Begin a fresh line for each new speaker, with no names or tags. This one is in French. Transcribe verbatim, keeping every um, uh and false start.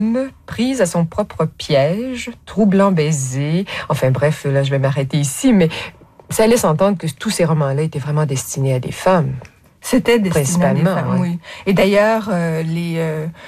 prise à son propre piège, troublant baiser. Enfin bref, là, je vais m'arrêter ici, mais ça laisse entendre que tous ces romans-là étaient vraiment destinés à des femmes.
C'était destiné à des femmes,
ouais.
oui. Et d'ailleurs, euh, les... Euh,